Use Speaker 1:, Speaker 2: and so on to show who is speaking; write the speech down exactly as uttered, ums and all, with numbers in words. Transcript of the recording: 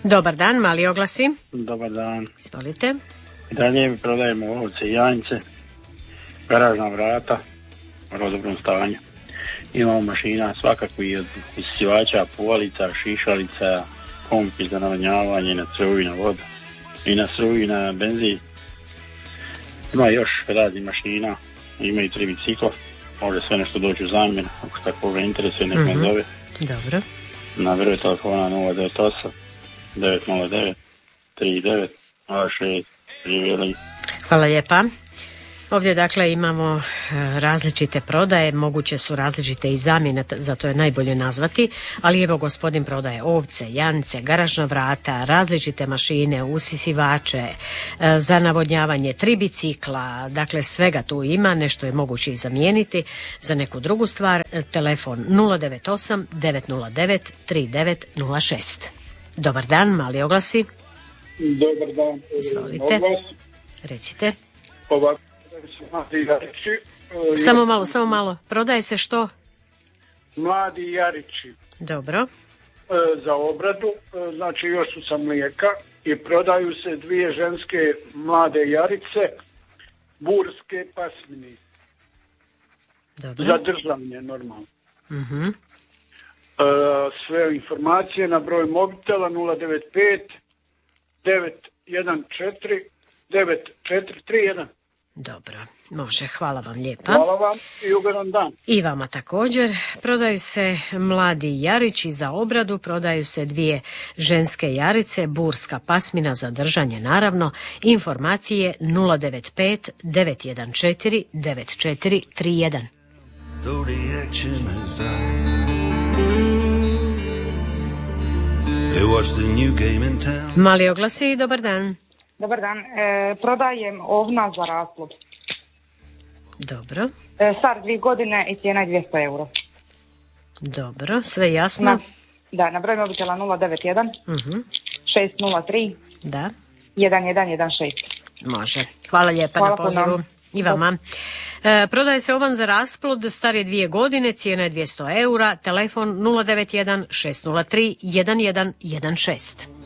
Speaker 1: Dobar dan, mali oglasi.
Speaker 2: Dobar dan.
Speaker 1: Izvolite.
Speaker 2: Dalje prodajemo ovce i janjce, garažna vrata, u dobrom stanju. Imamo mašina svakakvi od isisivača, puvalica, šišalica, pompi za navodnjavanje na struju i na vodu i na struju i na benzin. Ima još raznih mašina, imaju tri bicikla, može sve nešto doći u zamjenu, ako tako ga interesuje, nek me
Speaker 1: mm-hmm.
Speaker 2: zove.
Speaker 1: Dobro.
Speaker 2: Na broj telefona nula devet osam devet nula devet tri devet nula šest. Živjeli.
Speaker 1: Hvala lijepa. Ovdje dakle imamo različite prodaje, moguće su različite i zamjene, zato je najbolje nazvati, ali evo gospodin prodaje ovce, jance, garažna vrata, različite mašine, usisivače, za navodnjavanje, tri bicikla, dakle svega tu ima, nešto je moguće i zamijeniti za neku drugu stvar. Telefon nula devet osam devet nula devet tri devet nula šest. Dobar dan, mali oglasi.
Speaker 3: Dobar dan.
Speaker 1: Izvolite.
Speaker 3: Oglas.
Speaker 1: Recite.
Speaker 3: Ovako, mladi jarići.
Speaker 1: Samo malo, samo malo. Prodaje se što?
Speaker 3: Mladi jarići.
Speaker 1: Dobro.
Speaker 3: Za obradu, znači još su sa mlijeka i prodaju se dvije ženske mlade jarice, burske pasmine.
Speaker 1: Dobro.
Speaker 3: Za državne, normalno.
Speaker 1: Uh-huh.
Speaker 3: Sve informacije na broj mobitela nula devet pet devet jedan četiri devet četiri tri jedan.
Speaker 1: Dobro, može, hvala vam lijepa.
Speaker 3: Hvala vam i ugodan dan.
Speaker 1: I vama također. Prodaju se mladi jarići za obradu, prodaju se dvije ženske jarice, burska pasmina za držanje naravno. Informacije nula devet pet devet jedan četiri devet četiri tri jedan. Mali oglasi, dobar dan.
Speaker 4: Dobar dan, e, prodajem ovna za rasplod.
Speaker 1: Dobro.
Speaker 4: E, star dvije godine i cijena je dvjesto eura.
Speaker 1: Dobro, sve jasno.
Speaker 4: Na, da, na broj mobitela nula devet jedan
Speaker 1: uh-huh.
Speaker 4: šest nula tri
Speaker 1: da.
Speaker 4: jedan jedan jedan šest.
Speaker 1: Može, hvala lijepa
Speaker 4: hvala
Speaker 1: na pozivu.
Speaker 4: Puno.
Speaker 1: I vama. E, prodaje se ovan za rasplod, star je dvije godine, cijena je dvjesto eura, telefon nula devet jedan šest nula tri jedan jedan jedan šest.